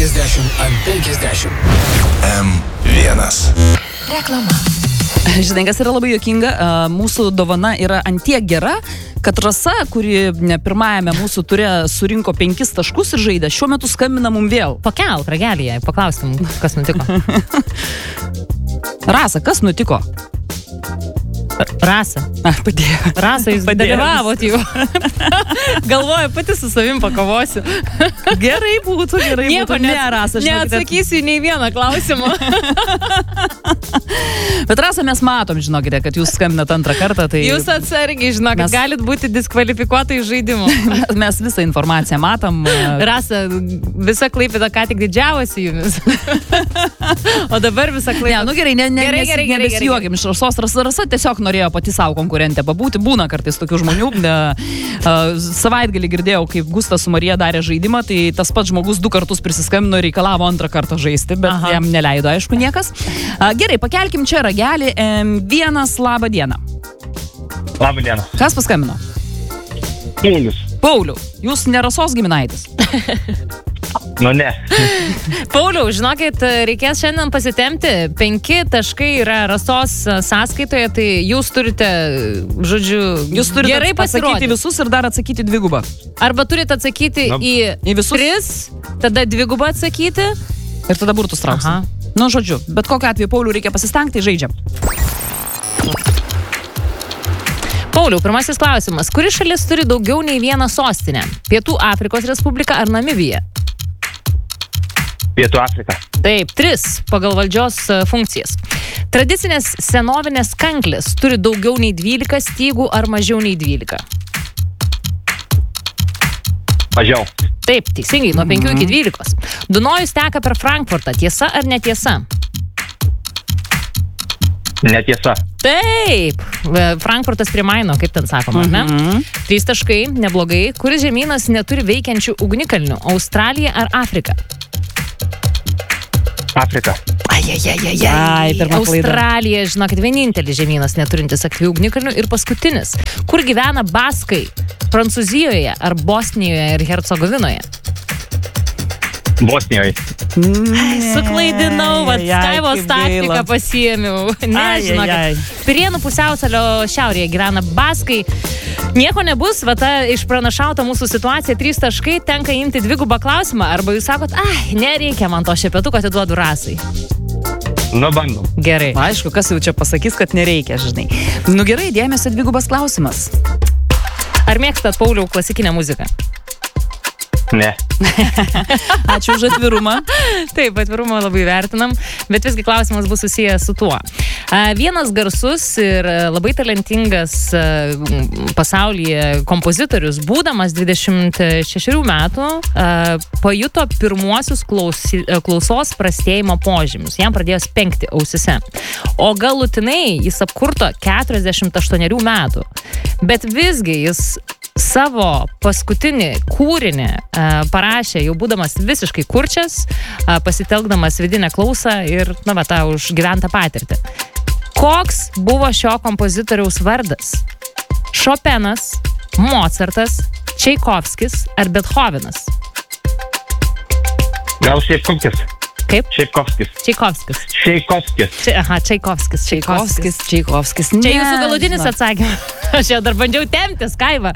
50 ant 50. M1. Reklama. Žinai, kas yra labai juokinga, mūsų dovana yra antiek gera, kad Rasa, kuri pirmajame mūsų ture surinko 5 taškus ir žaidė, šiuo metu skambina mum vėl. Pakelk ragelį jai, paklauskim, kas nutiko. Rasa, kas nutiko? Rasa. Padėjo. Rasa, jūs dalyvavot jau. Galvoju, pati su savim pakovosiu. Gerai būtų. Nieko Ne, Rasa, neatsakysiu nei vieną klausimą. Bet Rasa, mes matom, žinokite, kad jūs skambinat antrą kartą. Tai Jūs atsargiai, žinokit, galit būti diskvalifikuota iš žaidimo. mes visą informaciją matom. Rasa, visa Klaipėda ką tik didžiavosi jumis. O dabar visa Klaipėda. Ne, gerai, nebesijuokim iš Rasos. Rasa tiesiog norėjo pati savo konkurentę pabūti. Būna kartais tokių žmonių. Savaitgalį girdėjau, kaip Gustas su Marija darė žaidimą, tai tas pats žmogus 2 kartus prisiskambino ir reikalavo antrą kartą žaisti, bet jam neleido, aišku, niekas. Gerai, pakelkim čia ragelį. M1, labą dieną. Labą dieną. Kas paskambino? Paulius, jūs ne Rasos giminaitis? Nu ne. Pauliau, žinokit, reikės šiandien pasitemti. 5 taškai yra Rasos sąskaitoje, tai jūs turite, žodžiu, gerai pasakyti visus ir dar atsakyti 2. Arba turite atsakyti į visus 3, tada 2 atsakyti. Ir tada burtus trauksim. Nu, žodžiu, bet kokiu atveju, Pauliau, reikia pasistengti, žaidžiam. Pauliau, pirmasis klausimas. Kuri šalis turi daugiau nei vieną sostinę? Pietų Afrikos Respublika ar Namibija? Pietų Afrika. Taip, 3 pagal valdžios funkcijas. Tradicinės senovinės kanklės turi daugiau nei 12 stygų ar mažiau nei 12? Mažiau. Taip, teisingai, nuo 5 iki 12. Dunojus teka per Frankfurtą, tiesa ar netiesa? Netiesa. Taip, Frankfurtas prie Maino, kaip ten sakoma, ne? 3 taškai, neblogai. Kuris žemynas neturi veikiančių ugnikalnių? Australija ar Afrika? Afrika. Ai, pirma klaida. Australija, žinokit, vienintelis žemynas neturintis aktyvių ugnikalnių. Ir paskutinis. Kur gyvena baskai? Prancūzijoje ar Bosnijoje ir Hercegovinoje? Bosnijoje. Suklaidinau, Skaivos taktiką pasiėmiau. Ne, žinokit. Pirienų pusiausalio šiaurėje gyvena baskai. Nieko nebus, ta išpranašauta mūsų situacija, 3 taškai, tenka imti 2 klausimą, arba jūs sakot, nereikia man to šepetuko, atiduodu Rasai. Nu, bandom. Gerai. Aišku, kas jau čia pasakys, kad nereikia, žinai. Nu gerai, dėmesio 2 klausimas. Ar mėgstat, Pauliau, klasikinę muziką? Ne. Ačiū už atvirumą. Taip, atvirumą labai vertinam, bet visgi klausimas bus susijęs su tuo. Vienas garsus ir labai talentingas pasaulyje kompozitorius, būdamas 26 metų, pajuto pirmuosius klausos prastėjimo požymius. Jam pradėjo spengti ausise. O galutinai jis apkurto 48 metų. Bet visgi jis savo paskutinį kūrinį parašė, jau būdamas visiškai kurčias, pasitelkdamas vidinę klausą ir, tą užgyventą patirtį. Koks buvo šio kompozitoriaus vardas? Šopenas, Mocartas, Čaikovskis ar Bethovenas? Gal Šeikovskis? Kaip? Čaikovskis. Čaikovskis. Čaikovskis. Čia jūsų galutinis atsakymas. Aš jau dar bandžiau tempti Skaivą.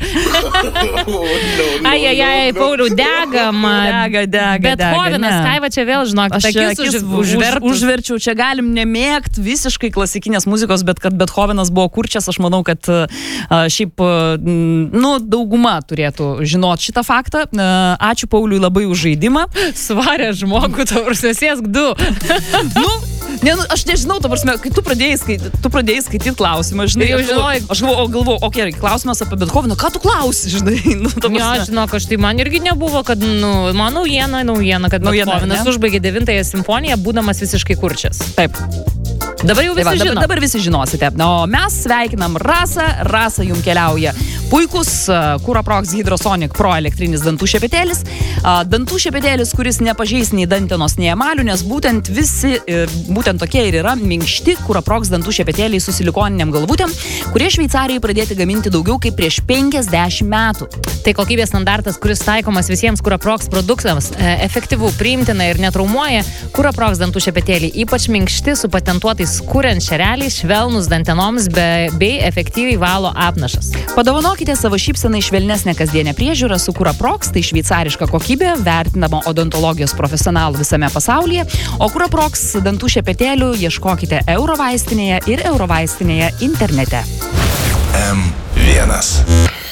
Ai, Pauliau, degam. Dega. Bethovenas, Skaiva čia vėl, žinok, akis užverčiau. Čia galim nemėgt visiškai klasikinės muzikos, bet kad Bethovenas buvo kurčias, aš manau, kad šiaip, dauguma turėtų žinot šitą faktą. Ačiū Pauliui labai už žaidimą. Svarė žmogų, tau sėsk 2. Aš nežinau, kai tu pradėjai skaityti klausimą, žinai, aš galvoju, gerai, klausimas apie Bethoveną, ką tu klausi, žinai? Žinok, man irgi nebuvo, kad, man naujiena, kad Bethovenas užbaigė 9-ąją simfoniją, būdamas visiškai kurčias. Taip. Dabar jau visi žino. Dabar visi žinosite. O mes sveikinam Rasą, Rasa jums keliauja Puikus Curaprox Hydrosonic Pro elektrinis dantų šepetėlis. Dantų šepetėlis, kuris nepažeis nei dantenos, nei emalių, nes būtent tokie ir yra minkšti Curaprox dantų šepetėliai su silikoniniam galvutėm, kurie Šveicarijai pradėti gaminti daugiau kaip prieš 50 metų. Tai kokybės standartas, kuris taikomas visiems Curaprox produktams, efektyvų, priimtina ir netraumuoja. Curaprox dantų šepetėliai ypač minkšti su patentuotais kuriant šereliais, švelnus dantenoms bei efektyviai valo apnašas. Padovanokite savo šypsenai švelnesnę kasdienę priežiūrą su Curaprox, tai šveicariška kokybė, vertinama odontologijos profesionalų visame pasaulyje, o Curaprox dantų šepetėlių ieškokite Eurovaistinėje ir Eurovaistinėje internete. M1.